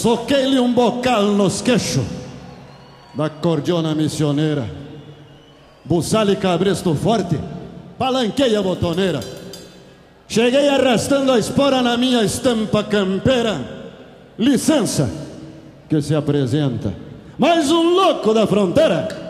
soquei-lhe um bocal nos queixos da cordiona missioneira. Buçale cabresto forte, palanquei a botoneira. Cheguei arrastando a espora na minha estampa campeira. Licença, que se apresenta mais um louco da fronteira.